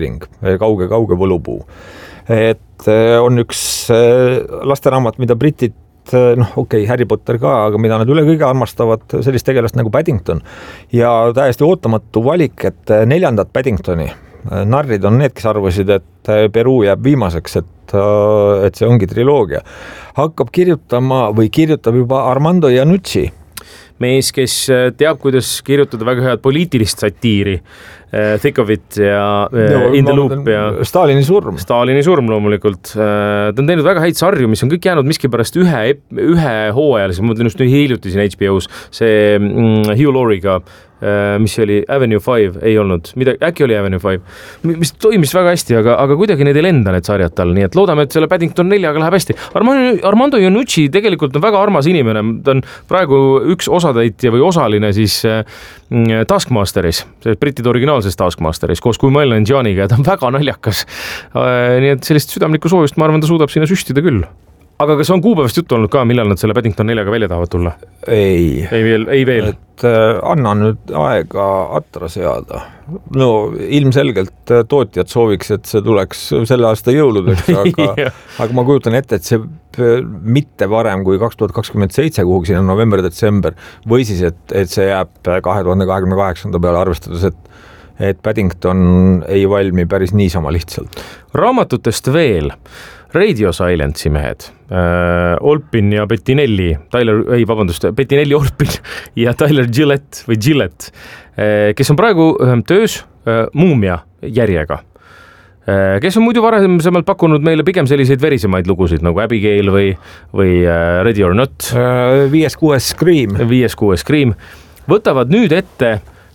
kauge võlupuu. Et on üks lasteraamat, mida britid, Harry Potter ka, aga mida nad üle kõige armastavad sellist tegelast nagu Paddington. Ja täiesti ootamatu valik, et 4. Paddingtoni. Narrid on need, kes arvasid, et Peruu jääb viimaseks, et see ongi triloogia. Hakkab kirjutab juba Armando Iannucci. Mees, kes teab, kuidas kirjutada väga head poliitilist satiiri, Thick of It ja In the Loop ja Stalini surm loomulikult. Ta on teinud väga häid sarju, mis on kõik jäänud miskipärast ühe hooajalise, ma mõtlen just nüüd hiljuti siin HBO-s, see Hugh Laurie'ga, mis oli Avenue 5, ei olnud, äkki oli Avenue 5, mis toimis väga hästi, aga kuidagi need ei lenda need sarjad tal, nii et loodame, et selle Paddington 4-ga läheb hästi. Armando Iannucci tegelikult on väga armas inimene, ta on praegu üks osatäitja või osaline siis Taskmasteris, brittide originaalses Taskmasteris, koos Kumail Nanjianiga, ja ta on väga naljakas. Nii et sellist südamlikku soovist, ma arvan, ta suudab sinna süstida küll. Aga kas on kuupäevast juttu olnud ka, millal nad selle Paddington 4-ga välja tahavad tulla? Ei veel. Et anna nüüd aega atra seada. No ilmselgelt tootjad sooviks, et see tuleks selle aasta jõuludeks, aga ma kujutan ette, et see mitte varem kui 2027 kuhugi sinna november-detsember või siis, et see jääb 2028 peale arvestades, et Paddington ei valmi päris niisama lihtsalt. Raamatutest veel. Radio Silence'i mehed, Olpin ja Bettinelli, Bettinelli Olpin ja Tyler Gillette, kes on praegu töös Muumia järjega, kes on muidu varasemalt pakkunud meile pigem selliseid verisemaid lugusid nagu Abigail või Ready or Not. 5-6 Scream. Võtavad nüüd ette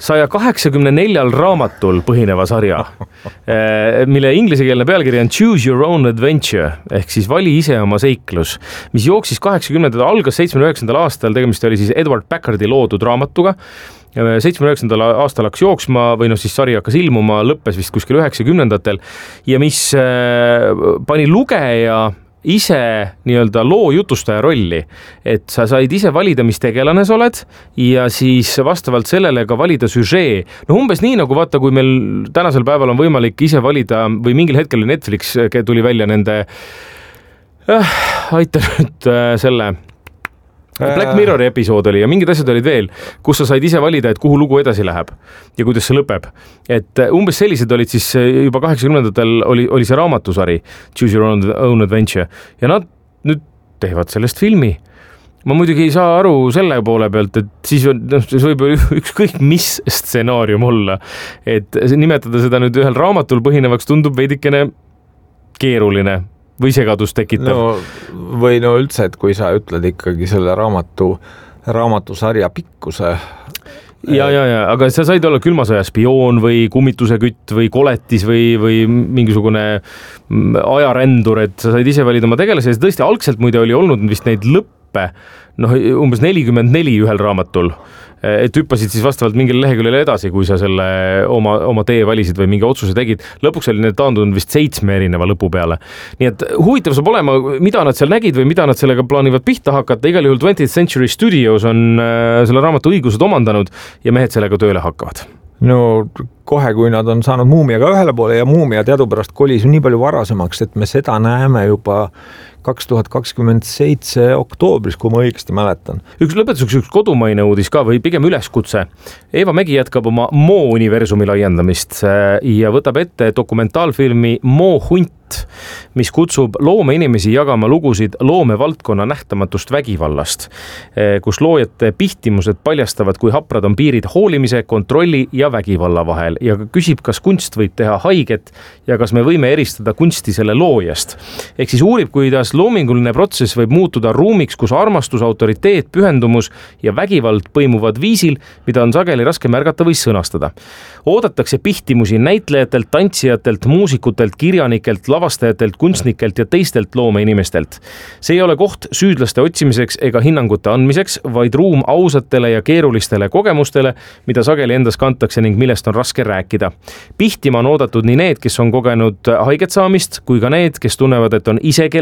184 raamatul põhineva sarja, mille inglisekeelne pealkiri on Choose Your Own Adventure, ehk siis vali ise oma seiklus, mis jooksis 80. algas 79. aastal, tegemist oli siis Edward Packardi loodud raamatuga, 79. aastal hakkas jooksma või siis sari hakkas ilmuma, lõppes vist kuskil 90-ndatel ja mis pani lugeja ise nii-öelda loo jutustaja rolli, et sa said ise valida, mis tegelane sa oled ja siis vastavalt sellele ka valida süžee. Umbes nii nagu vaata, kui meil tänasel päeval on võimalik ise valida või mingil hetkel Netflix tuli välja nende aita nüüd selle Black Mirrori episood oli ja mingid asjad olid veel, kus sa said ise valida, et kuhu lugu edasi läheb ja kuidas see lõpeb. Et umbes sellised olid siis juba 80-ndatel oli see raamatusari Choose Your Own Adventure ja nad nüüd teevad sellest filmi. Ma muidugi ei saa aru selle poole pealt, et siis see võib ükskõik mis stsenaarium olla. Et nimetada seda nüüd ühel raamatul põhinevaks tundub veidikene keeruline või segadust tekitav. Või üldse, et kui sa ütled ikkagi selle raamatusarja pikkuse. Ja, aga sa said olla külmasõja spioon või kummituse kütt või koletis või mingisugune ajarändur, et sa said ise valida oma tegelase. Ja tõesti, algselt muide oli olnud vist neid lõppe, umbes 44 ühel raamatul, et hüppasid siis vastavalt mingile leheküljele edasi, kui sa selle oma tee valisid või mingi otsuse tegid. Lõpuks oli need taandunud vist 7 erineva lõpu peale. Nii et huvitav saab olema, mida nad seal nägid või mida nad sellega plaanivad pihta hakata. Igal juhul 20th Century Studios on selle raamatu õigused omandanud ja mehed sellega tööle hakkavad. Kohe, kui nad on saanud Muumiaga ühele poole ja Muumia teadupärast kolis nii palju varasemaks, et me seda näeme juba 2027 oktoobris, kui ma õigesti mäletan. Lõpetuseks üks kodumaine uudis ka või pigem üleskutse. Eva Mägi jätkab oma Mo-universumi laiendamist ja võtab ette dokumentaalfilmi Mo Hunt, mis kutsub loomeinimesi jagama lugusid loomevaldkonna nähtamatust vägivallast, kus loojate pihtimused paljastavad, kui haprad on piirid hoolimise, kontrolli ja vägivalla vahel ja küsib, kas kunst võib teha haiget ja kas me võime eristada kunsti selle loojast. Ehk siis uurib, kuidas loominguline protsess võib muutuda ruumiks, kus armastus, autoriteet, pühendumus ja vägivald põimuvad viisil, mida on sageli raske märgata või sõnastada. Oodatakse pihtimusi näitlejatelt, tantsijatelt, muusikutelt, kirjanikelt, lavastajatelt, kunstnikelt ja teistelt loomeinimestelt. See ei ole koht süüdlaste otsimiseks ega hinnangute andmiseks, vaid ruum ausatele ja keerulistele kogemustele, mida sageli endas kantakse ning millest on raske rääkida. Pihtima on oodatud nii need, kes on kogenud haiget saamist, kui ka need, kes tunnevad, et on ise kellelegi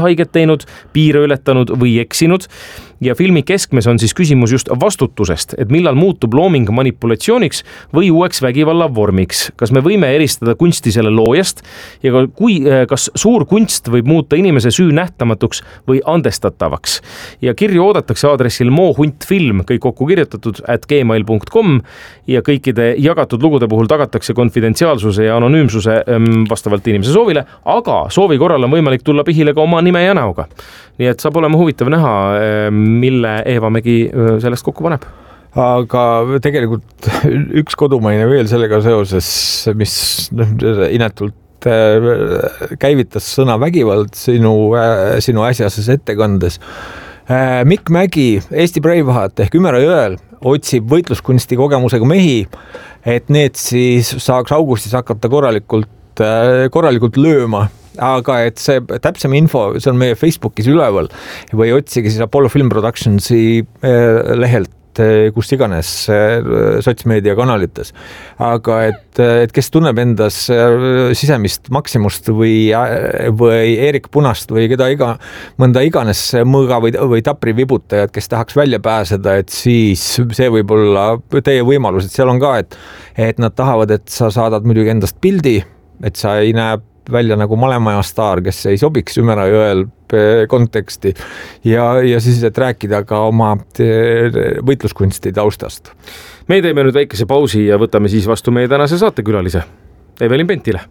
haiget teinud, piire ületanud või eksinud. Ja filmi keskmes on siis küsimus just vastutusest, et millal muutub looming manipulatsiooniks või uueks vägivalla vormiks. Kas me võime eristada kunsti selle loojast ja kas suur kunst võib muuta inimese süü nähtamatuks või andestatavaks. Ja kirju oodatakse aadressil moohuntfilm, kõik kokku kirjutatud @gmail.com ja kõikide jagatud lugude puhul tagatakse konfidentsiaalsuse ja anonüümsuse vastavalt inimese soovile, aga soovi korral on võimalik tulla pihile ka oma nime ja näoga. Nii et saab olema huvitav näha, mille Eeva Mägi sellest kokku paneb. Aga tegelikult üks kodumaine veel sellega seoses, mis inetult käivitas sõna vägivald sinu äsjases ettekandes. Mikk Mägi, Eesti Braveheart ehk Ümera jõel otsib võitluskunsti kogemusega mehi, et need siis saaks augustis hakata korralikult lööma. Aga et see täpsem info, see on meie Facebookis üleval või otsige siis Apollo Film Productionsi lehelt, kus iganes sotsmeedia kanalites. Aga et kes tunneb endas sisemist Maksimust või Erik Punast või mõnda iganes mõõga või tapri vibutajad, kes tahaks välja pääseda, et siis see võib olla teie võimalus, et seal on ka, et nad tahavad, et sa saadad muidugi endast pildi, et sa ei näe välja nagu malemaja staar, kes ei sobiks Ümera jõel konteksti ja siis, et rääkida ka oma võitluskunsti taustast. Me teeme nüüd väikese pausi ja võtame siis vastu meie tänase saatekülalise, Evelin Pentile.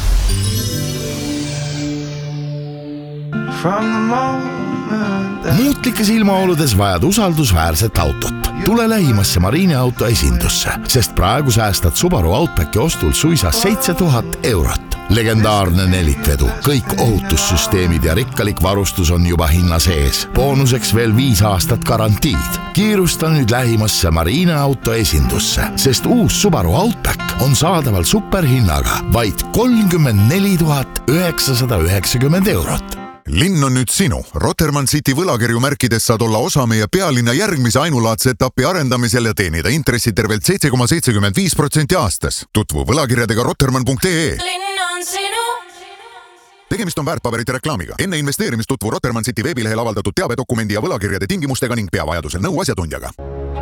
Muutlikes ilmaoludes vajad usaldusväärset autot. Tule lähimasse Marine auto esindusse, sest praegu säästad Subaru Outbacki ostul suisa 7000 €. Legendaarne nelikvedu, kõik ohutussüsteemid ja rikkalik varustus on juba hinna sees. Boonuseks veel 5 aastat garantiid. Kiirusta nüüd lähimasse Marine auto esindusse, sest uus Subaru Outback on saadaval superhinnaga vaid 34 990 €. Linn on nüüd sinu. Rotermann City võlakirju märkides saad olla osa meie pealinna järgmise ainulaadse etapi arendamisel ja teenida intressi tervelt 7,75% aastas. Tutvu võlakirjadega rotermann.ee. Linn on sinu. Tegemist on väärtpaberite reklaamiga. Enne investeerimist tutvu Rotermann City veebilehel avaldatud teabedokumendi ja võlakirjade tingimustega ning pea vajadusel nõu asjatundjaga.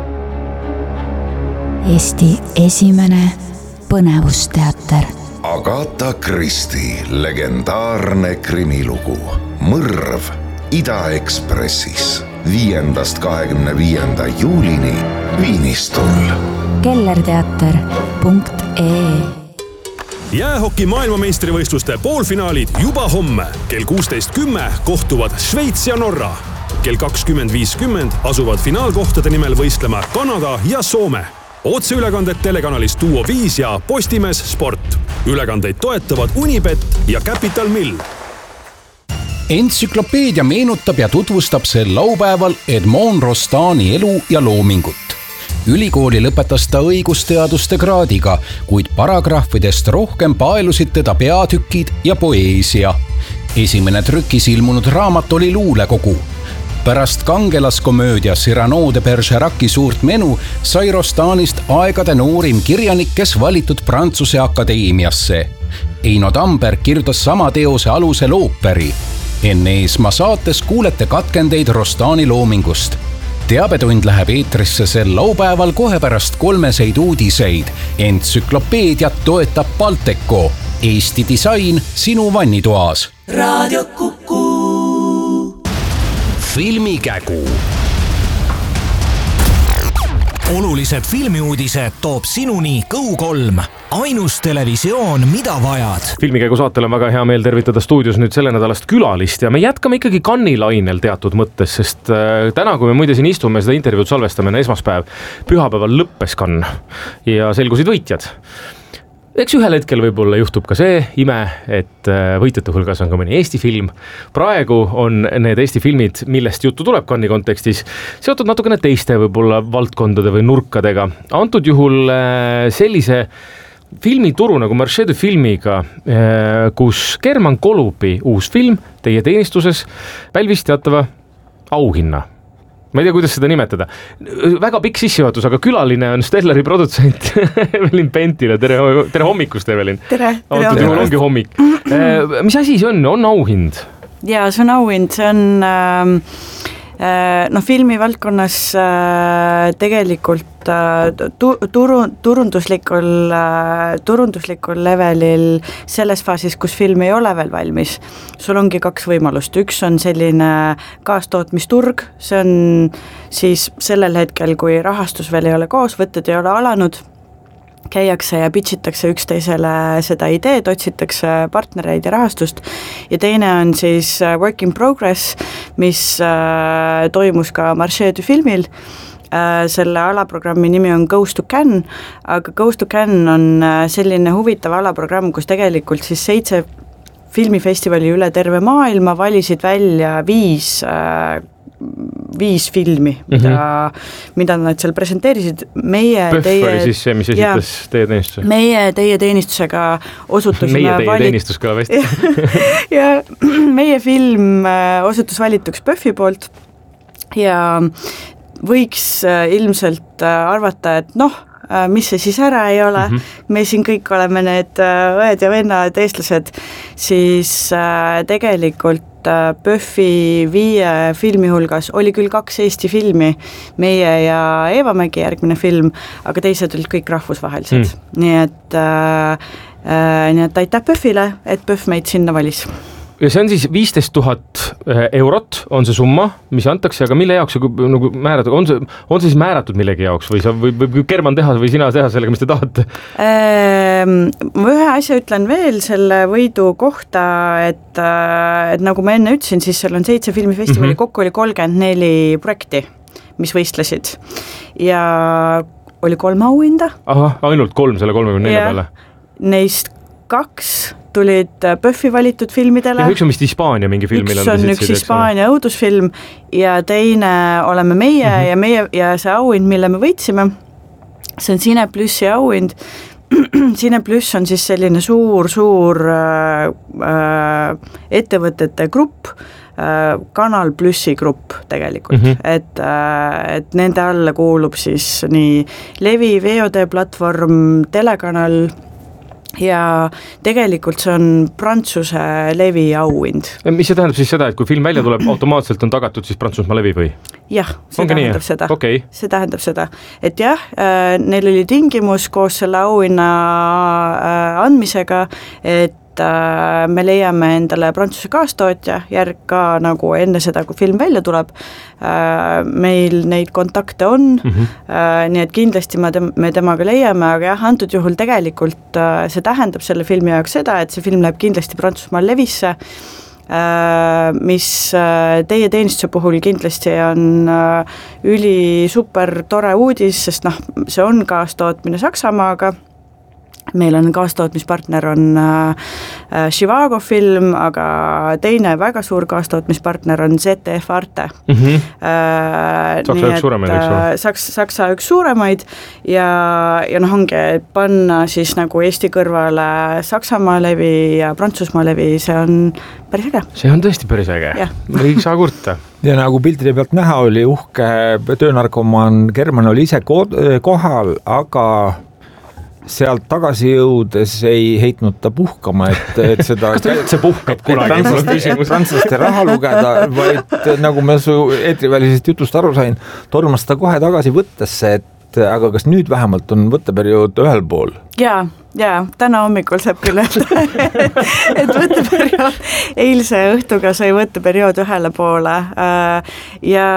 Eesti esimene põnevusteater. Agatha Christie legendaarne krimilugu Mõrv Ida-Ekspressis 5.–25. juulini Viinistul. kellerteater.ee. Jäähoki maailmameistrivõistluste poolfinaalid juba homme. Kell 16.10 kohtuvad Šveits ja Norra. Kell 20.50 asuvad finaalkohtade nimel võistlema Kanada ja Soome. Otseülekanded telekanalis Duo 5 ja Postimees Sport. Ülekandeid toetavad Unibet ja Capital Mill. Entsüklopeedia meenutab ja tutvustab sel laupäeval Edmond Rostani elu ja loomingut. Ülikooli lõpetas ta õigusteaduste kraadiga, kuid paragrahvidest rohkem paelusid teda peatükid ja poeesia. Esimene trükis ilmunud raamat oli luulekogu. Pärast kangelaskomöödia Cyrano de Bergeraci suurt menu sai Rostanist aegade noorim kirjanik, kes valitud Prantsuse akadeemiasse. Eino Tamberg kirjutas sama teose alusel ooperi. Enne Eesmaa saates kuulete katkendeid Rostani loomingust. Teabetund läheb eetrisse sel laupäeval kohe pärast 3 uudiseid. Entsüklopeediat toetab Balteco. Eesti disain sinu vannitoas. Raadio Kuku. Filmikägu. Olulised filmiuudised toob sinuni Go3. Ainus televisioon, mida vajad. Filmikäigu saatel on väga hea meel tervitada stuudios nüüd selle nädalast külalist ja me jätkame ikkagi Cannes'i-lainel teatud mõttes, sest täna, kui me muide siin istume, seda intervjuud salvestame esmaspäev, pühapäeval lõppes Cannes ja selgusid võitjad. Eks ühel hetkel võib-olla juhtub ka see ime, et võitjate hulgas on ka mõni Eesti film. Praegu on need Eesti filmid, millest juttu tuleb Cannes'i kontekstis, seotud natukene teiste võib-olla valdkondade või nurkadega. Antud juhul sellise filmituru nagu Marché de Filmiga, kus German Kolubi uus film Teie teenistuses pälvis teatava auhinna. Ma ei tea, kuidas seda nimetada. Väga pikk sissejuhatus, aga külaline on Stellari produtsent Evelin Pentile. Tere hommikust, Evelin. Tere. Antud juhul ongi hommik. Mis asi see on? On auhind? ja see on auhind, see on filmivaldkonnas tegelikult turunduslikul levelil selles faasis, kus film ei ole veel valmis. Sul ongi 2 võimalust, üks on selline kaastootmisturg, see on siis sellel hetkel, kui rahastus veel ei ole koos, võtted ei ole alanud, käiakse ja pitchitakse üksteisele seda ideed, otsitakse partnereid ja rahastust ja teine on siis work in progress, mis toimus ka Marché du filmil. Selle alaprogrammi nimi on Goes to Cannes, aga Goes to Cannes on selline huvitav alaprogramm, kus tegelikult siis 7 filmifestivali üle terve maailma valisid välja 5 filmi, mida nad seal presenteerisid. PÖFF oli siis see, mis esitas teie teenistuse? Meie teie teenistusega osutusime meie teenistus kõlab hästi. ja meie film osutus valituks PÖFFi poolt ja võiks ilmselt arvata, et mis see siis ära ei ole, me siin kõik oleme need õed ja vennad eestlased, siis tegelikult PÖFFi 5 filmi hulgas oli küll 2 Eesti filmi, meie ja Eeva Mägi järgmine film, aga teised olid kõik rahvusvahelised. Nii et aitäh PÖFFile, et PÖFF meid sinna valis. Ja see on siis 15 000 eurot on see summa, mis antakse, aga mille jaoks nagu määratud, on see siis määratud millegi jaoks või sa võib German teha või sina teha sellega, mis te tahate? Ma ühe asja ütlen veel selle võidu kohta, et nagu ma enne ütlesin, siis seal on 7 filmifestivali, kokku oli 34 projekti, mis võistlesid ja oli 3 auhinda. Aha, ainult 3 selle 34 peale? Neist 2 tulid PÖFFi valitud filmidele. Ja üks on vist Hispaania mingi film. Üks on üks Hispaania õudusfilm ja teine oleme meie ja see auhind, mille me võitsime, see on Cine Plussi auhind. Cine Plus on siis selline suur ettevõtete grupp, Kanal Plussi grupp tegelikult, et nende alla kuulub siis nii Levi, VOD platvorm, telekanal ja tegelikult see on Prantsuse Levi auhind. Mis see tähendab siis seda, et kui film välja tuleb, automaatselt on tagatud siis Prantsusmaa Levi või? Jah, see tähendab seda. Okay. See tähendab seda, et jah, neil oli tingimus koos selle auhinna andmisega, et me leiame endale Prantsuse kaastootja järg ka nagu enne seda, kui film välja tuleb. Meil neid kontakte on, nii et kindlasti me temaga leiame, aga jah, antud juhul tegelikult see tähendab selle filmi jaoks seda, et see film läheb kindlasti Prantsusmaal Levisse, mis teie teenistuse puhul kindlasti on üli super tore uudis, sest see on kaastootmine Saksamaaga. Meil on kaastootmispartner on Chivago film, aga teine väga suur kaastootmispartner on ZDF Arte. Saksa üks suuremaid, eks ole? Saksa üks suuremaid ja ongi panna siis nagu Eesti kõrvale Saksamaa Levi ja Prantsusmaa Levi, see on päris äge. See on tõesti päris äge, ei saa kurta. Ja nagu pildide pealt näha oli uhke töönarkomaan German oli ise kohal, aga sealt tagasi jõudes ei heitnud ta puhkama, et seda kas ta üldse puhkab kunagi? Prantslaste raha lugeda, vaid nagu ma su eetrivälisest jutust aru sain, tormas ta kohe tagasi võttesse, aga kas nüüd vähemalt on võtteperiood ühel pool? Jaa, täna hommikul saab küll öelda, et võtteperiood, eilse õhtuga sai võtteperiood ühele poole ja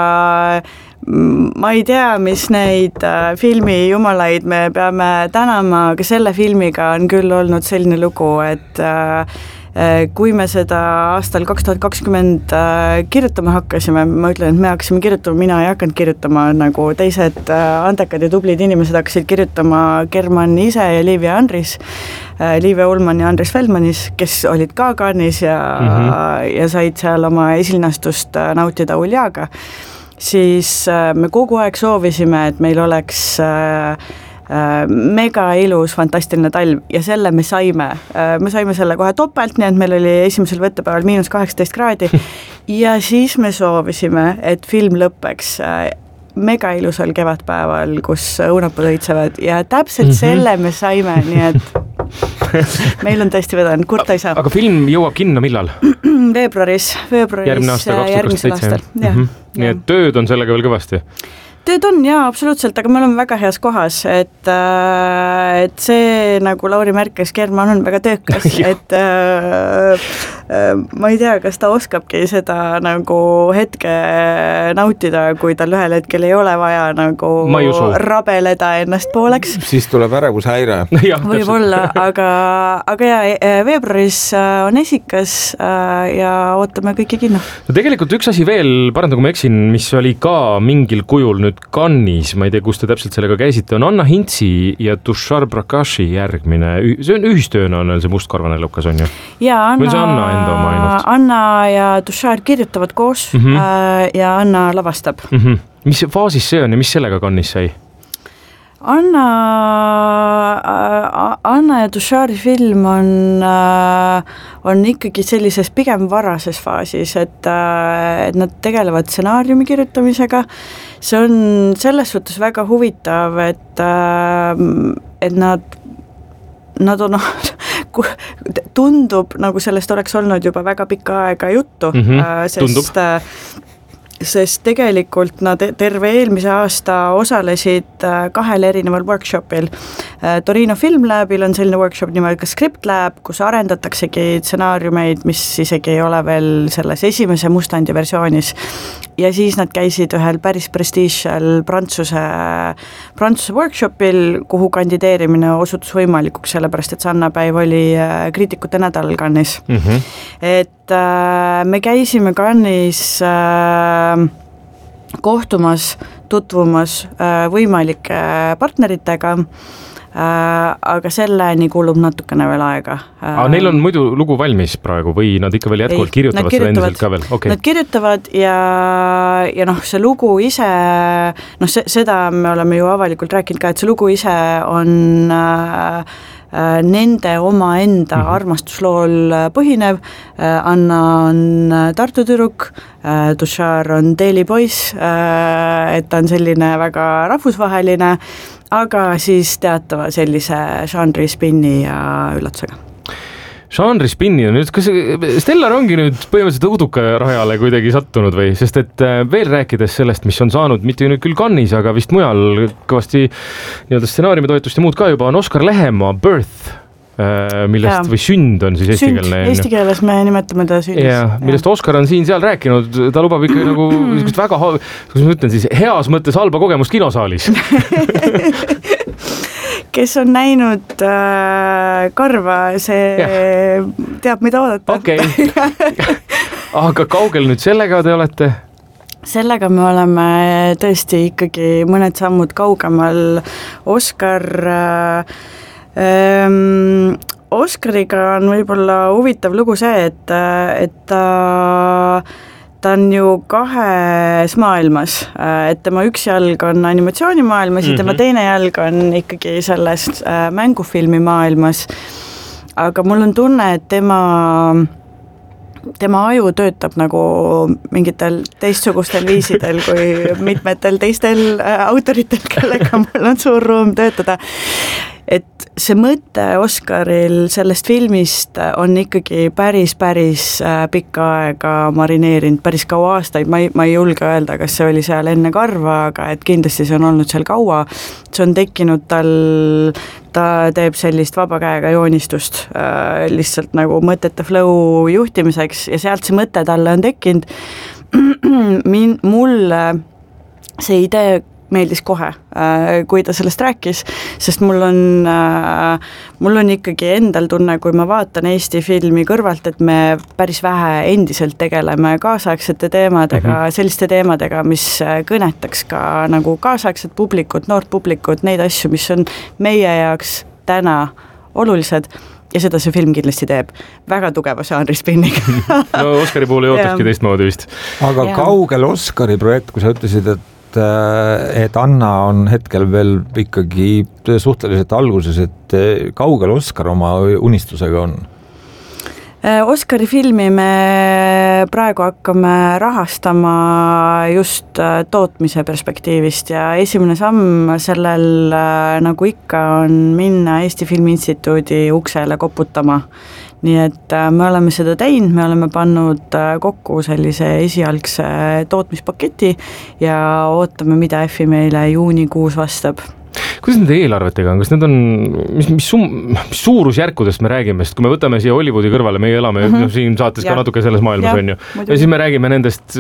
ma ei tea, mis neid filmi jumalaid me peame tänama, aga selle filmiga on küll olnud selline lugu, et kui me seda aastal 2020 kirjutama hakkasime, ma ütlen, et me hakkasime kirjutama, mina ei hakanud kirjutama, nagu teised andekad ja tublid inimesed hakkasid kirjutama German ise ja Liivia Andris, Liivia Ullmann ja Andres Feldmanis, kes olid ka Cannes'is ja said seal oma esilnastust nautida Uljaga, siis me kogu aeg soovisime, et meil oleks mega ilus, fantastiline talv ja selle me saime selle kohe topelt, nii et meil oli esimesel võttepäeval -18 kraadi ja siis me soovisime, et film lõppeks mega ilusal kevadpäeval, kus õunapud õitsevad ja täpselt selle me saime, nii et meil on tõesti vedanud, kurta ei saa. Aga film jõuab kinno millal? Veebruaris järgmine aasta, 2027. Nii et tööd on sellega veel kõvasti? Tööd on jaa, absoluutselt, aga me oleme väga heas kohas, et see, nagu Lauri märkis, German on väga töökas, et ma ei tea, kas ta oskabki seda nagu hetke nautida, kui tal ühel hetkel ei ole vaja nagu rabeleda ennast pooleks. Siis tuleb ärevushäire. Võib-olla, aga jaa, veebruaris on esikas ja ootame kõiki kinno. No tegelikult üks asi veel, paranda kui ma eksin, mis oli ka mingil kujul nüüd Cannes'is, ma ei tea, kus te täpselt sellega käisite, on Anna Hintsi ja Tushar Prakashi järgmine, see on ühistööna on see Mustkarvane lukas, on ju? Jaa, Anna ja Tushar kirjutavad koos ja Anna lavastab. Mis faasis see on ja mis sellega Cannes'is sai? Anna ja Tushari film on ikkagi sellises pigem varases faasis, et nad tegelevad stsenaariumi kirjutamisega. See on selles suhtes väga huvitav, et nad on tundub, nagu sellest oleks olnud juba väga pikka aega juttu, sest tegelikult nad terve eelmise aasta osalesid 2 erineval workshopil. Torino Film Labil on selline workshop nimelt Script Lab, kus arendataksegi stsenaariumeid, mis isegi ei ole veel selles esimese Mustandi versioonis. Ja siis nad käisid ühel päris prestiižsel Prantsuse workshopil, kuhu kandideerimine osutus võimalikuks, sellepärast et Sannapäev oli kriitikute nädalal Cannes'is. Et me käisime Cannes'is kohtumas, tutvumas võimalike partneritega, aga selleni kulub natukene veel aega. Neil on muidu lugu valmis praegu või nad ikka veel jätkuvalt kirjutavad seda endiselt ka veel? Okay. Nad kirjutavad ja see lugu ise, seda me oleme ju avalikult rääkinud ka, et see lugu ise on nende omaenda armastuslool põhinev. Anna on Tartu tüdruk, Tushar on Delhi poiss, et ta on selline väga rahvusvaheline, aga siis teatava sellise žanri spinni ja üllatusega. Žanri spinni on nüüd, kas Stellar ongi nüüd põhimõtteliselt õuduka rajale kuidagi sattunud või? Sest et veel rääkides sellest, mis on saanud, mitte nüüd küll Cannes'is, aga vist mujal kõvasti stsenaariumi toetust ja muud ka juba on Oskar Lehemaa Birth, millest või sünd on siis eestikeelne. Eesti keeles me nimetame ta sündis. Ja, millest Oskar on siin seal rääkinud, ta lubab ikka nagu väga, kuidas ma ütlen siis, heas mõttes halba kogemust kinosaalis. Kes on näinud Karva, see teab, mida oodata. Okei. Aga kaugel nüüd sellega te olete? Sellega me oleme tõesti ikkagi mõned sammud kaugemal. Oskariga on võib-olla huvitav lugu see, et ta on ju 2 maailmas, et tema üks jalg on animatsioonimaailmas ja tema teine jalg on ikkagi selles mängufilmi maailmas. Aga mul on tunne, et tema aju töötab nagu mingitel teistsugustel viisidel kui mitmetel teistel autoritel, kellega mul on suur ruum töötada. Et see mõte Oskaril sellest filmist on ikkagi päris pikka aega marineerinud, päris kaua aastaid, ma ei julge öelda, kas see oli seal enne Karva, aga et kindlasti see on olnud seal kaua. See on tekkinud ta teeb sellist vaba käega joonistust lihtsalt nagu mõtete flow juhtimiseks ja sealt see mõte talle on tekkinud. Mulle see idee meeldis kohe, kui ta sellest rääkis, sest mul on ikkagi endal tunne, kui ma vaatan Eesti filmi kõrvalt, et me päris vähe endiselt tegeleme kaasaegsete teemadega, selliste teemadega, mis kõnetaks ka nagu kaasaegset publikut, noort publikut, neid asju, mis on meie jaoks täna olulised. Ja seda see film kindlasti teeb. Väga tugeva žanri spinniga. No Oskari poole jootakski teistmoodi vist. Aga kaugel Oskari projekt, kui sa ütlesid, et Anna on hetkel veel ikkagi suhteliselt alguses, et kaugel Oskar oma unistusega on? Oscari filmi me praegu hakkame rahastama just tootmise perspektiivist ja esimene samm sellel nagu ikka on minna Eesti Filmi Instituudi uksele koputama. Nii et me oleme seda teinud, me oleme pannud kokku sellise esialgse tootmispaketi ja ootame, mida EFI meile juunikuus vastab. Kuidas nende eelarvetega on, kas need on, mis suurusjärkudest me räägime, sest kui me võtame siia Hollywoodi kõrvale, me elame siin saates ka natuke selles maailmas on ju, ja siis me räägime nendest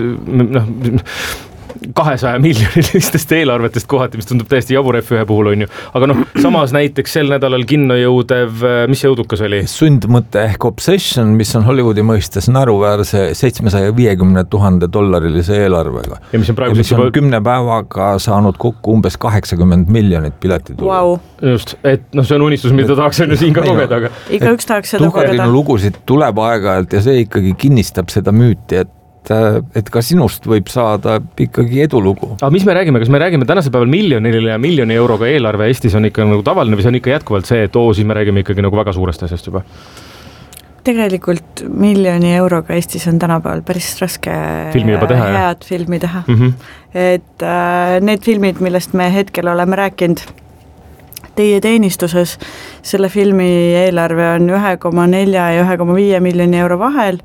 200 miljonilistest eelarvetest kohati, mis tundub täiesti jabur F1 puhul on ju, aga samas näiteks sel nädalal kinno jõudev, mis see jõudukas oli? Sundmõte ehk Obsession, mis on Hollywoodi mõistes naruväärse $750,000 eelarvega. Ja mis on praegu 10 päevaga saanud kokku umbes 80 miljonit piletitulu. Wow. Just, et see on unistus, mida tahaks on ju siin ka kogeda. Aga... Iga üks tahaks seda kogeda. Tuherinu lugusid tuleb aeg-ajalt ja see ikkagi kinnistab seda müüti, et ka sinust võib saada ikkagi edulugu. Aga mis me räägime? Kas me räägime tänasel päeval miljonile ja miljoni euroga eelarve Eestis on ikka nagu tavaline või see on ikka jätkuvalt see, et siis me räägime ikkagi nagu väga suurest asjast juba? Tegelikult miljoni euroga Eestis on tänapäeval päris raske filmi juba teha, head filmi teha. Et need filmid, millest me hetkel oleme rääkinud Teie teenistuses, selle filmi eelarve on 1,4 ja 1,5 miljoni euro vahel.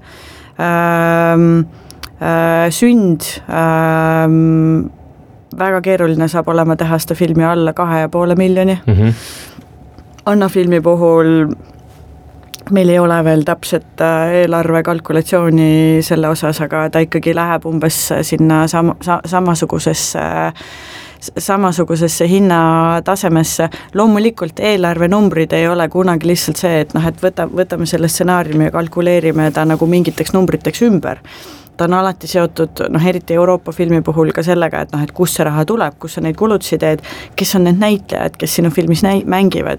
Sünd väga keeruline saab olema teha seda filmi alla 2,5 miljoni. Anna filmi puhul meil ei ole veel täpset eelarve kalkulatsiooni selle osas, aga ta ikkagi läheb umbes sinna samasugusesse hinnatasemesse. Loomulikult eelarve numbrid ei ole kunagi lihtsalt see, et võtame selle stsenaariumi ja kalkuleerime ta nagu mingiteks numbriteks ümber. Ta on alati seotud, eriti Euroopa filmi puhul ka sellega, et kus see raha tuleb, kus sa neid kulutusi teed, kes on need näitlejad, kes sinu filmis mängivad,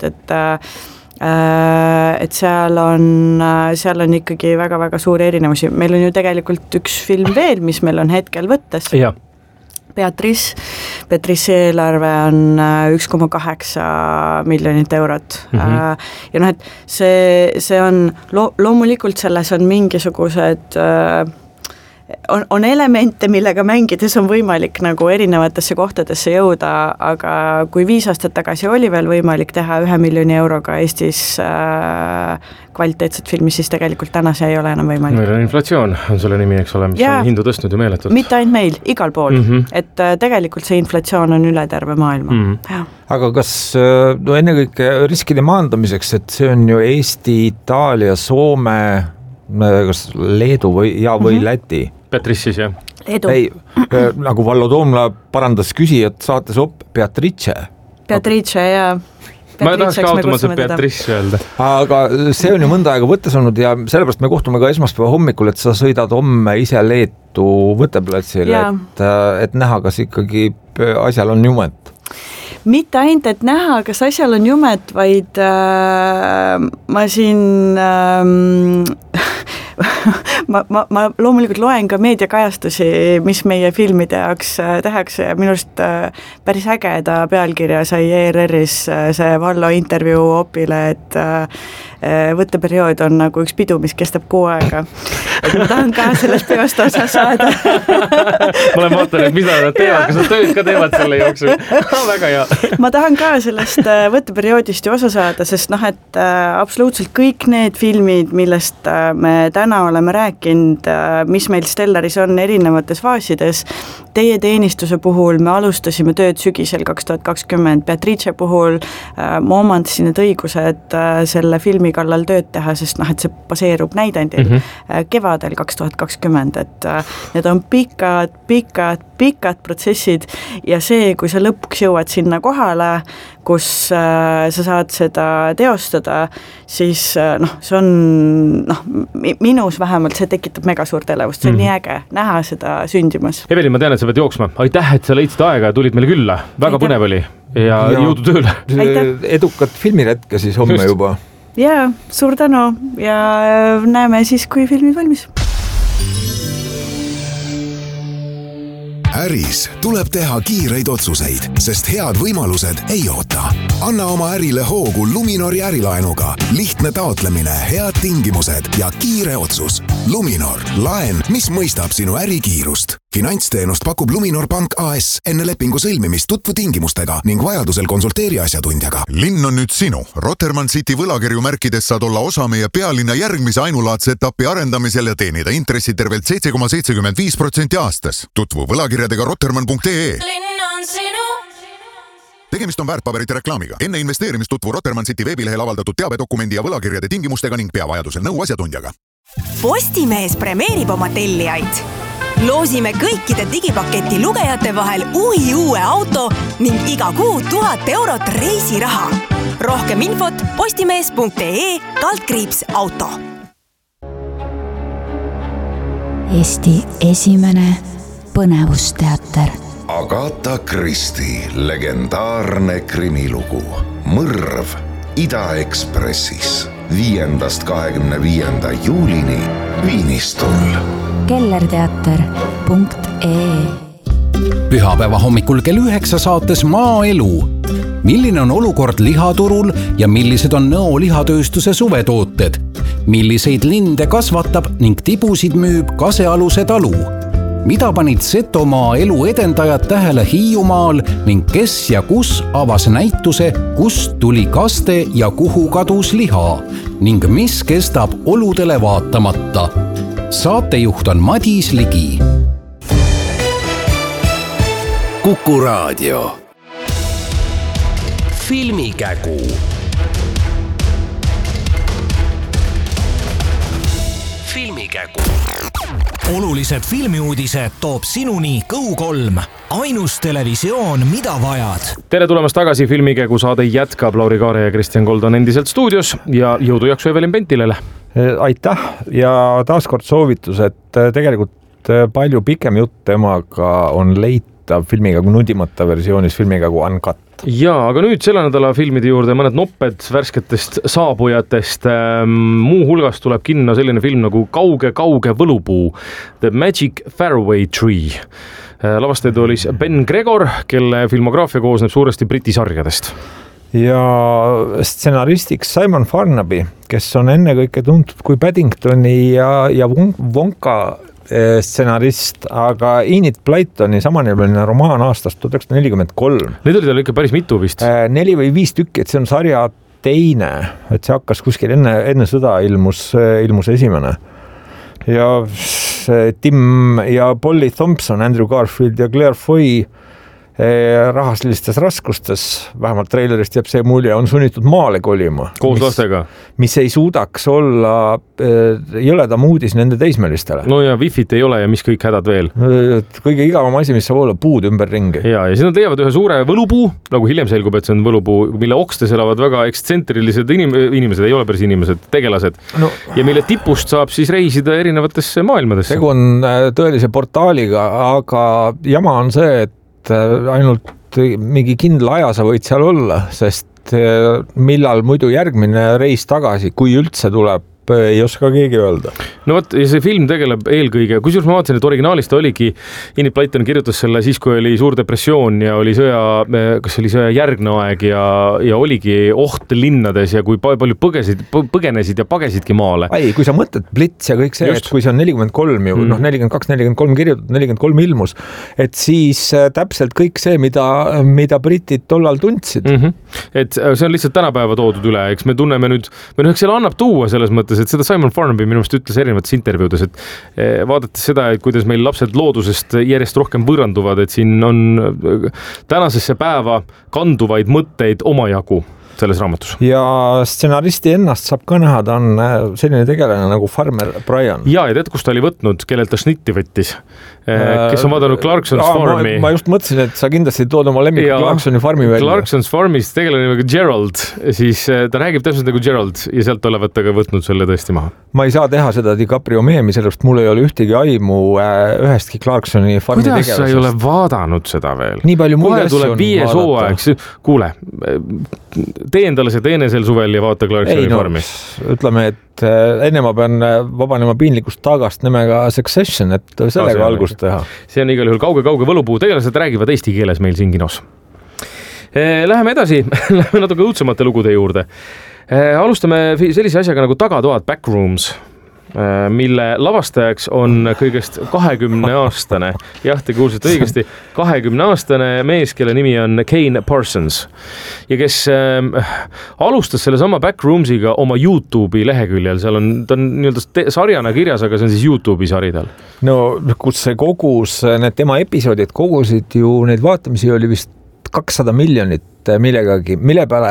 et seal on ikkagi väga-väga suuri erinevusi. Meil on ju tegelikult üks film veel, mis meil on hetkel võttes. Ja. Beatrice eelarve on 1,8 miljonit eurot. Ja et see on, loomulikult selles on mingisugused on elemente, millega mängides on võimalik nagu erinevatesse kohtadesse jõuda, aga kui 5 aastat tagasi oli veel võimalik teha 1 miljoni euroga Eestis kvaliteetset filmi, siis tegelikult täna see ei ole enam võimalik. Meil on inflatsioon, on selle nimi, eks ole, mis on hindu tõstnud ju meeletult. Mitte ainult meil, igal pool, et tegelikult see inflatsioon on üle terve maailma. Aga kas ennekõike riskide maandamiseks, et see on ju Eesti, Itaalia, Soome, kas Leedu või Läti? Beatrice siis, jah? Leedu. Ei, nagu Vallo Toomla parandas küsijat saates Beatrice. Beatrice, jaa. Ma tahaks ka automaatselt Beatrice öelda. Aga see on ju mõnda aega võttes olnud ja sellepärast me kohtume ka esmaspäeva hommikul, et sa sõidad homme ise Leetu võtteplatsile, et näha, kas ikkagi asjal on jumet. Mitte ainult, et näha, kas asjal on jumet, vaid ma siin... ma loomulikult loen ka meediakajastusi, mis meie filmide jaoks tehakse ja minu arust päris ägeda pealkirja sai ERR-is see Vallo intervjuu Opile, et võtteperiood on nagu üks pidu, mis kestab 6 aega. Et ma tahan ka sellest peost osa saada. Ma olen vaatan, et mida nad teevad, kas nad tööd ka teevad selle jooksul. Väga hea. Ma tahan ka sellest võtteperioodist ju osa saada, sest et absoluutselt kõik need filmid, millest me täna oleme rääkinud, mis meil Stellaris on erinevates faasides. Teie teenistuse puhul me alustasime tööd sügisel 2020, Beatrice puhul ma omandasin need õigused selle filmi kallal tööd teha, sest et see baseerub näidendil kevadel 2020, et need on pikad protsessid ja see, kui sa lõpuks jõuad sinna kohale, kus sa saad seda teostada, siis see on minus vähemalt, see tekitab mega suurt elevust, see on nii äge näha seda sündimas. Evelin, ma tean, et sa pead jooksma. Aitäh, et sa leidsid aega ja tulid meile külla. Väga põnev oli ja jõudu tööle. Edukat filmiretke siis homme juba. Jaa, suur tänu ja näeme siis, kui filmid valmis. äris tuleb teha kiireid otsuseid, sest head võimalused ei oota. Anna oma ärile hoogu Luminori ärilaenuga. Lihtne taotlemine, head tingimused ja kiire otsus. Luminor, laen, mis mõistab sinu ärikiirust. Finantsteenust pakub Luminor Pank AS. Enne lepingu sõlmimist tutvu tingimustega ning vajadusel konsulteeri asjatundjaga. Linn on nüüd sinu. Rotermann City võlakirju märkides saad olla osa meie pealinna järgmise ainulaadse etapi arendamisel ja teenida intressi tervelt 7,75% aastas. Tutvu võlakirjadega rotermann.ee. Linn on sinu. Tegemist on väärtpaberite reklaamiga. Enne investeerimist tutvu Rotermann City veebilehel avaldatud teabedokumendi ja võlakirjade tingimustega ning pea vajadusel nõu asjatundjaga. Postimees premeerib oma tellijaid. Loosime kõikide digipaketi lugejate vahel uue auto ning iga kuu 1000 eurot reisiraha. Rohkem infot postimees.ee/auto. Eesti esimene põnevusteater. Agatha Christie legendaarne krimilugu Mõrv Ida-Ekspressis 5.–25. juulini Viinistul. kellerteater.ee. Pühapäeva hommikul kell 9 saates Maaelu. Milline on olukord lihaturul ja millised on Nõo lihatööstuse suvetooted? Milliseid linde kasvatab ning tibusid müüb Kasealuse talu? Mida panid Setomaa elu edendajad tähele Hiiumaal ning kes ja kus avas näituse, kust tuli kaste ja kuhu kadus liha ning mis kestab oludele vaatamata? Saatejuht on Madis Ligi. Kuku Raadio. Filmikägu. Filmikägu. Olulised filmiuudised toob sinuni Go3. Ainus televisioon, mida vajad. Tere tulemast tagasi, Filmikägu saade jätkab. Lauri Kaare ja Kristjan Kold on endiselt stuudios ja jõudu jaksu Evelin Pentilele. Aitäh ja taaskord soovitus, et tegelikult palju pikem jutt temaga on leitav Filmikägu nudimata versioonis Filmikägu Uncut. Jaa, aga nüüd selle nädala filmide juurde mõned nopped värsketest saabujatest. Muu hulgas tuleb kinno selline film nagu Kauge võlupuu, The Magic Fairway Tree. Lavastajaid oli Ben Gregor, kelle filmograafia koosneb suuresti Briti sarjadest. Ja stsenaristiks Simon Farnaby, kes on ennekõike tuntud kui Paddingtoni ja Wonka stsenarist, aga Enid Blytoni samanimeline romaan aastast 1943. Need oli tal ikka päris mitu vist. 4 või 5 tükki, et see on sarja teine, et see hakkas kuskil enne sõda ilmus esimene. Ja Tim ja Polly Thompson, Andrew Garfield ja Claire Foy rahaslistes raskustes, vähemalt treilerist jääb see mulje, on sunnitud maale kolima. Koos lastega. Mis ei suudaks olla jõledam uudis nende teismelistele. No ja Wi-Fit ei ole ja mis kõik hädad veel. Kõige igavam asi, mis saab olla puud ümber ringi. Ja siis nad leiavad ühe suure võlupuu, nagu hiljem selgub, et see on võlupuu, mille okstes elavad väga ekstsentrilised inimesed, ei ole päris inimesed, tegelased. No. Ja mille tipust saab siis reisida erinevatesse maailmadesse. Tegu on tõelise portaaliga, aga jama on see, et ainult mingi kindla aja sa võid seal olla, sest millal muidu järgmine reis tagasi, kui üldse tuleb, ei oska keegi öelda. No võt, ja see film tegeleb eelkõige, kusjuures ma vaatasin, et originaalist oligi, Enid Blyton kirjutas selle siis, kui oli suur depressioon ja oli kas oli sõja järgne aeg ja oligi oht linnades ja kui palju põgenesid ja pagesidki maale. Kui sa mõtled Blitz ja kõik see, et kui see on 43 ju, 42-43 kirjutatud, 43 ilmus, et siis täpselt kõik see, mida britid tollal tundsid. Et see on lihtsalt tänapäeva toodud üle, eks me tunneme nüüd, eks selle annab tuua selles mõttes, et seda Simon Farnaby minu meelest ütles erinevates intervjuudes, et vaadates seda, et kuidas meil lapsed loodusest järjest rohkem võõranduvad, et siin on tänasesse päeva kanduvaid mõtteid omajagu selles raamatus. Ja stsenaristi ennast saab ka näha, ta on selline tegelane nagu Farmer Brian. Ja tead, kus ta oli võtnud, kellelt ta šnitti võttis? Kes on vaadanud Clarkson's Farmi. Ma just mõtlesin, et sa kindlasti tood oma lemmiku Clarksoni Farmi välja. Clarkson's Farmis tegelane nagu Gerald, siis ta räägib täpselt nagu Gerald ja sealt olevat ta ka võtnud selle tõesti maha. Ma ei saa teha seda DiCaprio meemi, sellepärast mul ei ole ühtegi aimu ühestki Clarksoni Farmi tegelasest. Kuidas sa ei ole vaadanud seda veel? Nii palju kuule, tuleb 5 hooaeg. Kuule, tee endale see teene sel suvel ja vaata Clarksoni farmi. Ütleme, et enne ma pean vabanema piinlikust taagast nimega Succession, et sellega algust teha. See on igal juhul kauge võlupuu, tegelased räägivad eesti keeles meil siin kinos. Läheme edasi, läheme natuke õudsemate lugude juurde. Alustame sellise asjaga nagu Tagatoad Backrooms, mille lavastajaks on kõigest 20-aastane, jah, te kuulsite õigesti, 20-aastane mees, kelle nimi on Kane Parsons ja kes alustas selle sama Backroomsiga oma YouTube'i leheküljel, seal on, ta on nii-öelda sarjana kirjas, aga see on siis YouTube'i sari tal. No kus see kogus, need tema episoodid kogusid ju, neid vaatamisi oli vist 200 miljonit millegagi, mille peale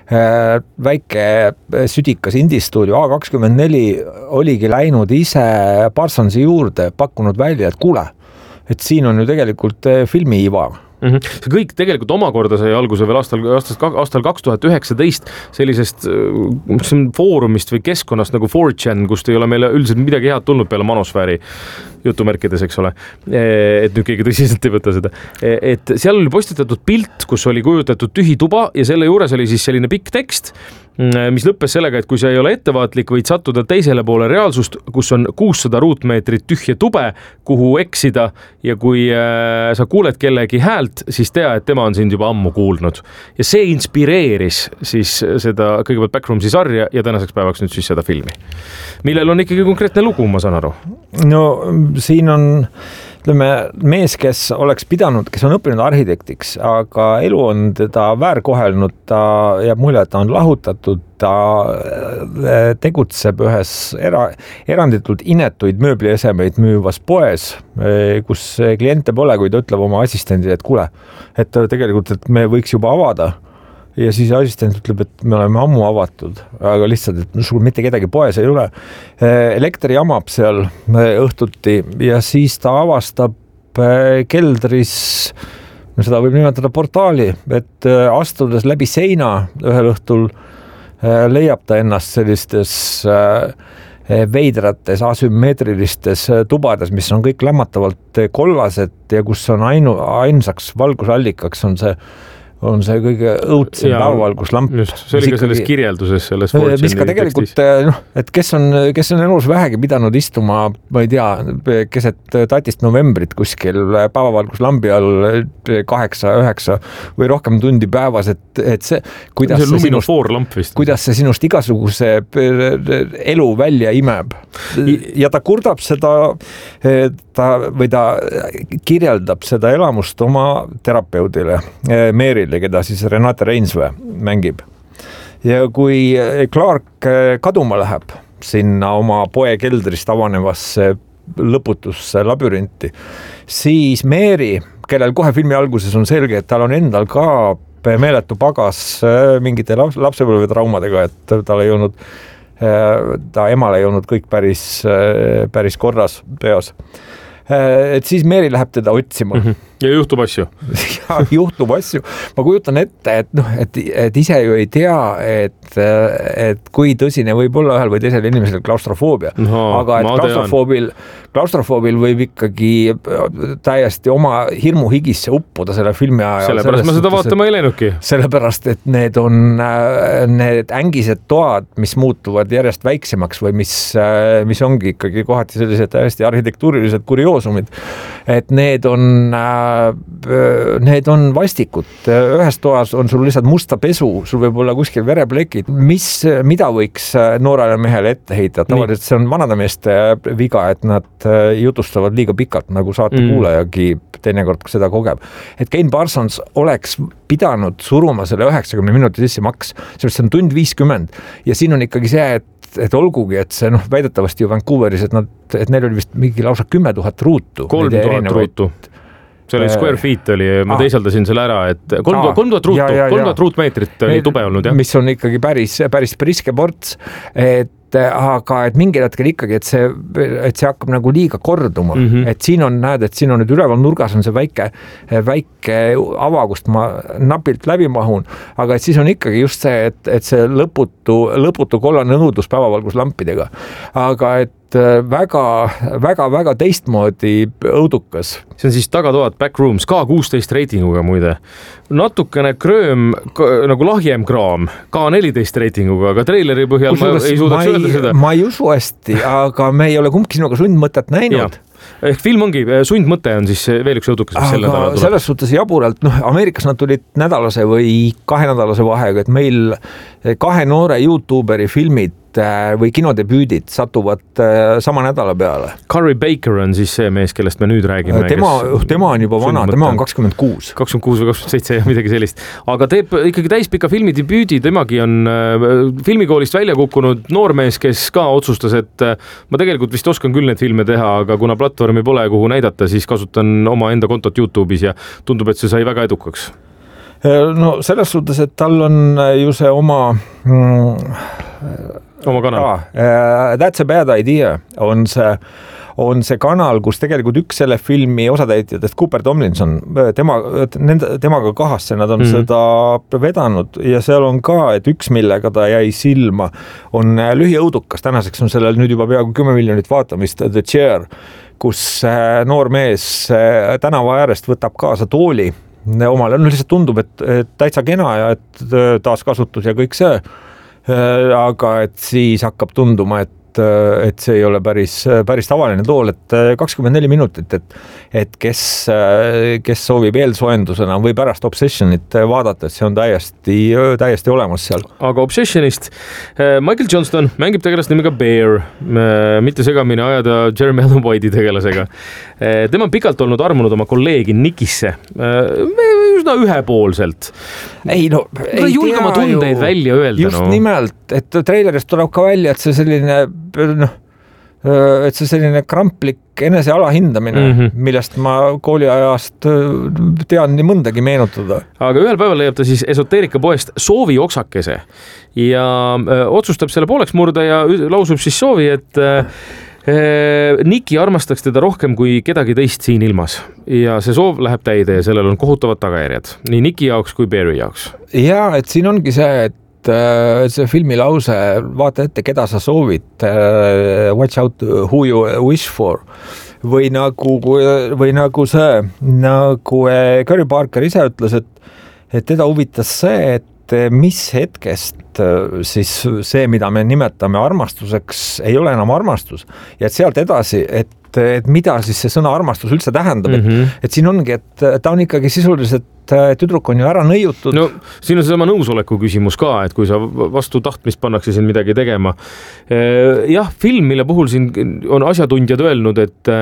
väike südikas indistuudio A24 oligi läinud ise Parsonsi juurde, pakkunud välja, et kuule, et siin on ju tegelikult filmi iva. See kõik tegelikult omakorda sai alguse veel aastal 2019 sellisest foorumist või keskkonnast nagu 4chan, kust ei ole meile üldiselt midagi head tulnud peale manosfääri jutumärkides, eks ole, et nüüd keegi tõsiselt ei võta seda, et seal oli postitatud pilt, kus oli kujutatud tühi tuba ja selle juures oli siis selline pikk tekst, mis lõppes sellega, et kui sa ei ole ettevaatlik, võid sattuda teisele poole reaalsust, kus on 600 ruutmeetrit tühja tube, kuhu eksida ja kui sa kuuled kellegi häält, siis tea, et tema on sind juba ammu kuulnud. Ja see inspireeris siis seda kõigepealt Backroomsi sarja ja tänaseks päevaks nüüd siis seda filmi, millel on ikkagi konkreetne lugu, ma saan aru. No siin on mees, kes oleks pidanud, kes on õppinud arhitektiks, aga elu on teda väärkohelnud, ta jääb mulje, et ta on lahutatud, ta tegutseb ühes eranditult inetuid mööbliesemeid müüvas poes, kus kliente pole, kui ta ütleb oma assistendile, et kuule, et tegelikult, et me võiks juba avada. Ja siis assistent ütleb, et me oleme ammu avatud, aga lihtsalt, et sul mitte kedagi poes ei ole. Elekter jamab seal õhtuti ja siis ta avastab keldris, seda võib nimetada portaali, et astudes läbi seina ühel õhtul leiab ta ennast sellistes veidrates, asümmeetrilistes tubades, mis on kõik lämmatavalt kollased ja kus on ainsaks valgusallikaks on see kõige õudsem päevavalguslamp. See oli ka selles kirjelduses, selles mis ka tegelikult, et kes on elus vähegi pidanud istuma, ma ei tea, keset tatist novembrit kuskil päevavalguslambi all 8-9 või rohkem tundi päevas, et see, kuidas see sinust igasuguse elu välja imeb. Ja ta kurdab seda, ta kirjeldab seda elamust oma terapeudile, Meerile, keda siis Renate Reinsvee mängib. Ja kui Clark kaduma läheb sinna oma poe keldrist avanevasse lõputusse labürinti, siis Meeri, kellel kohe filmi alguses on selge, et tal on endal ka meeletu pagas mingite lapsepõlvetraumadega, et tal ei olnud, ta emal ei olnud kõik päris korras peos. Et siis Meeri läheb teda otsima. Ja juhtub asju. Ja juhtub asju. Ma kujutan ette, et ise ju ei tea, et kui tõsine võib olla ühel või teisel inimesel klaustrofoobia. Aga et klaustrofoobil võib ikkagi täiesti oma hirmuhigisse uppuda selle filmi ajal. Sellepärast ma seda vaatama ei leinudki. Sellepärast, et need on need ängised toad, mis muutuvad järjest väiksemaks või mis ongi ikkagi kohati sellised täiesti arhitektuurilised kurioosumid. Et need on vastikud. Ühes toas on sul lihtsalt musta pesu, sul võib olla kuskil vereplekid. Mida võiks noorele mehele ette heita? Tavaliselt see on vanademeeste viga, et nad jutustavad liiga pikalt, nagu saate kuulajagi teinekord seda kogeb. Et Kane Parsons oleks pidanud suruma selle 90 minuti sisse maks, see on tund 50 ja siin on ikkagi see, et olgugi, et see väidetavasti ju Vancouveris, et neil oli vist mingi lausa 10 000 ruutu. 3 000 ruutu. See oli square feet oli, ma teisaldasin selle ära, et 3000 ruutmeetrit oli tube olnud. Ja. Mis on ikkagi päris priske ports, aga et mingil hetkel ikkagi, et see hakkab nagu liiga korduma, et siin on, näed, et siin on nüüd üleval nurgas on see väike ava, kust ma napilt läbi mahun, aga et siis on ikkagi just see, et see lõputu kollane õudus päevavalguslampidega, aga et väga teistmoodi õudukas. See on siis Tagatoad Backrooms, K16 reitinguga muide. Natukene krööm, nagu lahjem kraam, K14 reitinguga, aga treileri põhjal ma ei suudaks öelda seda. Ma ei usu hästi, aga me ei ole kumbki sinuga sundmõtet näinud. Ehk film ongi, sundmõte on siis veel üks õudukas, mis selle nädala tuleb. Selles suhtes jaburalt, Ameerikas nad tulid nädalase või 2 nädalase vahega, et meil 2 noore YouTuberi filmid või kinodebüüdid satuvad sama nädala peale. Carrie Baker on siis see mees, kellest me nüüd räägime. Tema on juba vana, tema on 26. 26 või 27 ja midagi sellist. Aga teeb ikkagi täispika filmi debüüdi, temagi on filmikoolist välja kukkunud noormees, kes ka otsustas, et ma tegelikult vist oskan küll need filme teha, aga kuna platvormi pole kuhu näidata, siis kasutan oma enda kontot YouTube'is ja tundub, et see sai väga edukaks. No selles suhtes, et tal on ju see oma kanal. That's a bad idea on see kanal, kus tegelikult üks selle filmi osatäitjatest, Cooper Tomlinson, temaga kahasse nad on seda vedanud ja seal on ka, et üks, millega ta jäi silma, on lühiõudukas. Tänaseks on sellel nüüd juba peaaegu 10 miljonit vaatamist, The Chair, kus noor mees tänava äärest võtab kaasa tooli omale. Lihtsalt tundub, et täitsa kena ja et taaskasutus ja kõik see. Aga et siis hakkab tunduma, et see ei ole päris tavaline tool, et 24 minutit, et kes soovib eelsoendusena või pärast Obsessionit vaadata, et see on täiesti olemas seal. Aga Obsessionist Michael Johnston mängib tegelast nimega Bear, mitte segamini ajada Jeremy Allen White'i tegelasega. Tema on pikalt olnud armunud oma kolleegi Nickisse, üsna ühepoolselt. Ei julge oma tundeid välja öelda. Just nimelt, et treilerist tuleb ka välja, et see selline kramplik enese alahindamine, millest ma kooliajast tean nii mõndagi meenutada. Aga ühel päeval leiab ta siis esoteerikapoest soovi oksakese ja otsustab selle pooleks murda ja lausub siis soovi, et Niki armastaks teda rohkem kui kedagi teist siin ilmas ja see soov läheb täide ja sellel on kohutavad tagajärjed nii Niki jaoks kui Barry jaoks. Ja, et siin ongi see, et see filmi lause, vaata ette, keda sa soovid, watch out who you wish for, või nagu see, nagu Gary Parker ise ütles, et teda huvitas see, et mis hetkest siis see, mida me nimetame armastuseks, ei ole enam armastus ja et sealt edasi, et mida siis see sõna armastus üldse tähendab, et siin ongi, et ta on ikkagi sisuliselt tüdruk on ju ära nõiutud. No siin on seesama nõusoleku küsimus ka, et kui sa vastu tahtmist pannakse siin midagi tegema. Jah, film, mille puhul siin on asjatundjad öelnud, et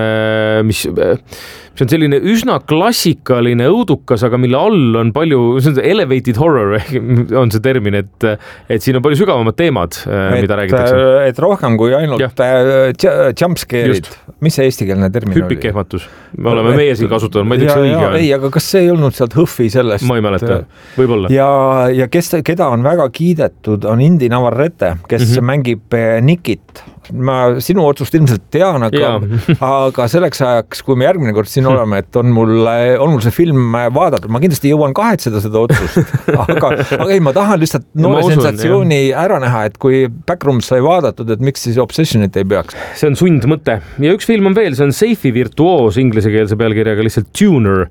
see on selline üsna klassikaline õudukas, aga mille all on palju, see on elevated horror, on see termin, et siin on palju sügavamad teemad, mida räägitakse. Et rohkem kui ainult jumpscare'id. Mis see eestikeelne termin oli? Hüppikehmatus. Me oleme meie siin kasutanud, ma ei tea, õige on. Ei, aga kas see ei olnud sealt Hõffi sellest? Ma ei mäleta, võib-olla. Ja keda on väga kiidetud, on Indy Navarrete, kes mängib Nikit. Ma sinu otsust ilmselt tean, aga selleks ajaks, kui me järgmine kord siin oleme, et on mul see film vaadatud, ma kindlasti jõuan kahetseda seda otsust, aga ei, ma tahan lihtsalt noore sensatsiooni ära näha, et kui Backrooms sai vaadatud, et miks siis Obsessionit ei peaks. See on sundmõte ja üks film on veel, see on Seifi virtuoos ingliskeelse pealkirjaga lihtsalt Tuner.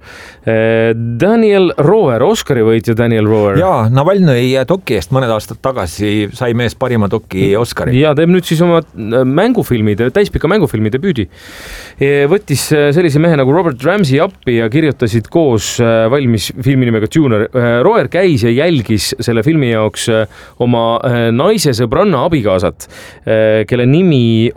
Daniel Roer, Oscari võitja Daniel Roer. Jaa, Navalnõi doki eest mõned aastad tagasi sai mees parima doki Oscari. Ja teeb nüüd siis oma mängufilmide, täispika mängufilmi debüüdi. Võttis sellise mehe nagu Robert Ramsey appi ja kirjutasid koos valmis filmi nimega Tuner. Roer käis ja jälgis selle filmi jaoks oma naise sõbranna abikaasat, kelle nimi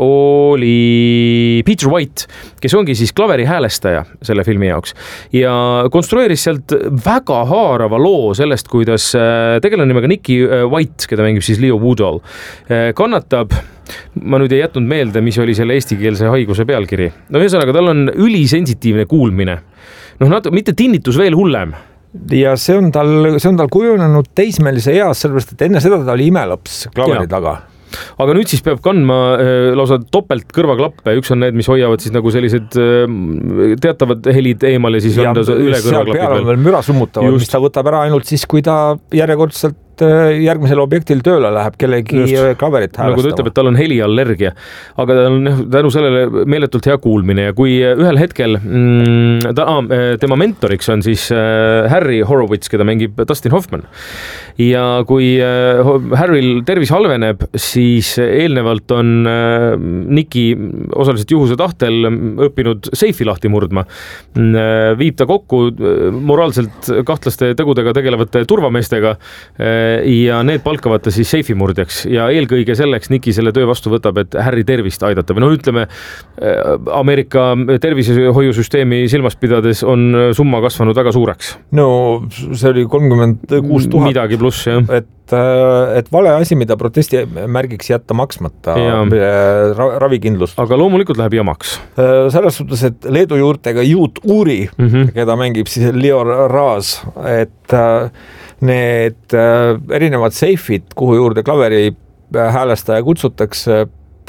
oli Peter White, kes ongi siis klaveri häälestaja selle filmi jaoks ja konstrueeris sealt väga haarava loo sellest, kuidas tegelane nimega Nikki White, keda mängib siis Leo Woodall, kannatab. Ma nüüd ei jätnud meelde, mis oli selle eestikeelse haiguse pealkiri. No ühesõnaga, tal on ülisensitiivne kuulmine. Mitte tinnitus veel hullem. Ja see on tal kujunenud teismelise eas, sellepärast, et enne seda ta oli imelaps klaveri taga. Aga nüüd siis peab kandma lausa topelt kõrvaklappe, üks on need, mis hoiavad siis nagu sellised teatavad helid eemal ja siis on üle kõrvaklapi peal on veel müra summutavad, mis ta võtab ära ainult siis, kui ta järjekordselt järgmisel objektil tööle läheb, kellegi klaverit häälestama. Nagu ta ütleb, et tal on heliallergia, aga tal on tänu sellele meeletult hea kuulmine ja kui ühel hetkel tema mentoriks on siis Harry Horowitz, keda mängib Dustin Hoffman. Ja kui Harryl tervis halveneb, siis eelnevalt on Nicky osaliselt juhuse tahtel õppinud seifi lahti murdma. Viib ta kokku moraalselt kahtlaste tegudega tegelevate turvameestega ja need palkavad ta siis seifimurdjaks ja eelkõige selleks Nicky selle töö vastu võtab, et Harry tervist aidata või ütleme Ameerika tervisehoiusüsteemi silmas pidades on summa kasvanud väga suureks. No see oli 36 000. Midagi pluss, jah. Et vale asi, mida protesti märgiks jätta maksmata ravikindlust. Aga loomulikult läheb jamaks. Selles suhtes, et Leedu juurtega Juut Uuri, keda mängib siis Leo Raas, et need erinevad seifid, kuhu juurde klaveri häälestaja kutsutakse,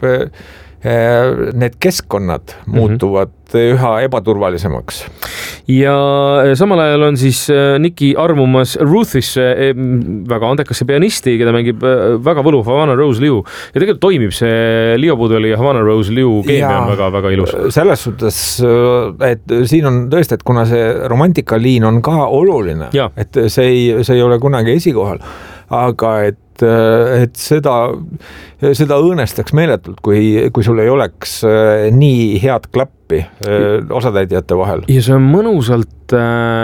need keskkonnad muutuvad üha ebaturvalisemaks. Ja samal ajal on siis Nicky armumas Ruthisse, väga andekasse pianisti, keda mängib väga võluv Havana Rose Liu. Ja tegelikult toimib see Leo Budeli ja Havana Rose Liu keemia on väga-väga ilus. Selles suhtes, et siin on tõesti, et kuna see romantikaliin on ka oluline, et see ei ole kunagi esikohal, aga et seda õõnestaks meeletult, kui sul ei oleks nii head klappi osatäidjate vahel. Ja see on mõnusalt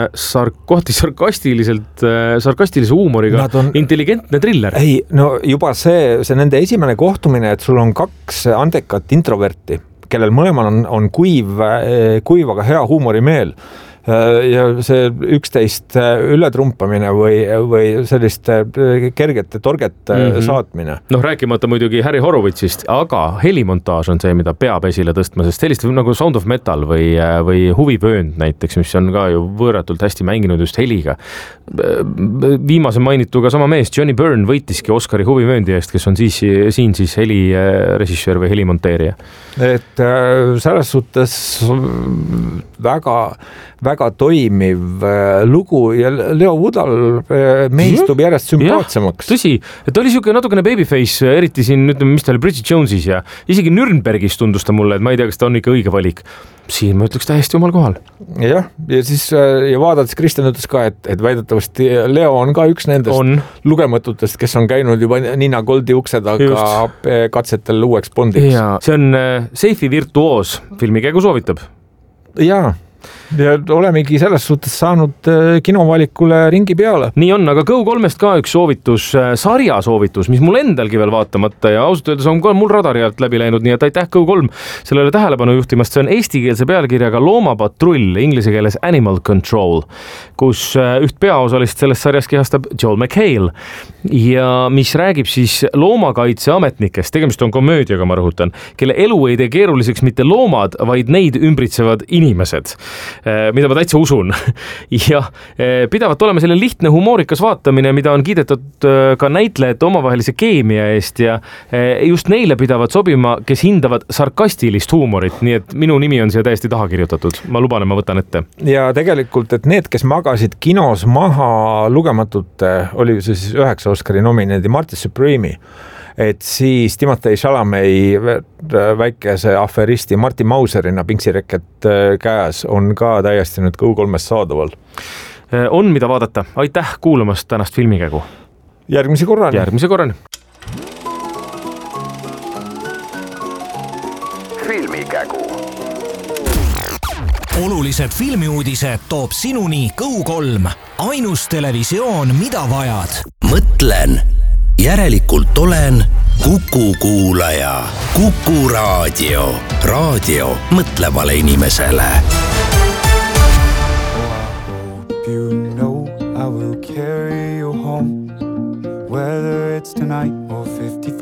sarkastilise huumoriga intelligentne triller. Ei, no juba see nende esimene kohtumine, et sul on 2 andekat introverti, kellel mõlemal on kuiv, aga hea huumorimeel. Ja see 11 ületrumpamine või selliste kergete torgete saatmine. Rääkimata muidugi Harry Horowitzist, aga helimontaaž on see, mida peab esile tõstma, sest sellist nagu Sound of Metal või Huvivöönd näiteks, mis on ka ju võõratult hästi mänginud just heliga. Viimase mainituga sama mees, Johnny Byrne võitiski Oscari Huvivööndi eest, kes on siin siis helirežissöör või helimonteerija. Et selles suhtes väga toimiv lugu ja Leo Budal meistub järjest sümpaatsemaks. Tõsi, et oli siuke natukene babyface, eriti siin, ütleme, mis ta oli Bridget Jonesis ja isegi Nürnbergis tundus ta mulle, et ma ei tea, kas ta on ikka õige valik. Siin ma ütleks täiesti omal kohal. Ja siis vaadates Kristjan ütles ka, et väidetavasti Leo on ka üks nendest lugematutest, kes on käinud juba Nina Goldi ukse taga katsetel uueks Bondiks. Ja see on Seifi virtuoos, filmi käigu soovitab. Jaa. Ja olemegi selles suhtes saanud kinovalikule ringi peale. Nii on, aga Go3-st ka üks soovitus, sarja soovitus, mis mul endalgi veel vaatamata ja ausalt öeldes on ka mul radari alt läbi läinud, nii et aitäh Go3 sellele tähelepanu juhtimast. See on eestikeelse pealkirjaga Loomapatrull, inglise keeles Animal Control, kus üht peaosalist selles sarjas kehastab Joel McHale ja mis räägib siis loomakaitseametnikest, tegemist on komöödiaga, ma rõhutan, kelle elu ei tee keeruliseks mitte loomad, vaid neid ümbritsevad inimesed, mida ma täitsa usun. Ja pidavat olema selle lihtne humoorikas vaatamine, mida on kiidetud ka näitlejate omavahelise keemia eest ja just neile pidavat sobima, kes hindavad sarkastilist huumorit, nii et minu nimi on siia täiesti taha kirjutatud. Ma luban, et ma võtan ette. Ja tegelikult, et need, kes magasid kinos maha lugematute, oli see siis 9 Oscari nominendi Marty Supreme'i, et siis Timothée Chalamet väikese aferisti Martin Mauserina Pinksireket käes on ka täiesti nüüd Go3-s saadaval. On mida vaadata. Aitäh kuulamast tänast filmikägu. Järgmise korrani. Filmikägu. Olulised filmiuudised toob sinuni Go3. Ainus televisioon, mida vajad. Mõtlen. Järelikult olen Kuku kuulaja. Kuku raadio. Raadio mõtlevale inimesele. You know I will carry you home, whether it's tonight